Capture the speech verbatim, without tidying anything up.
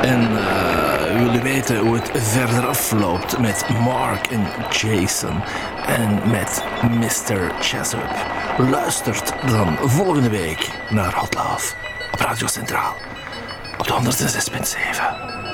En uh, jullie weten hoe het verder afloopt met Mark en Jason en met mister Jessup. Luistert dan volgende week naar Hot Love op Radio Centraal op de honderd zes punt zeven.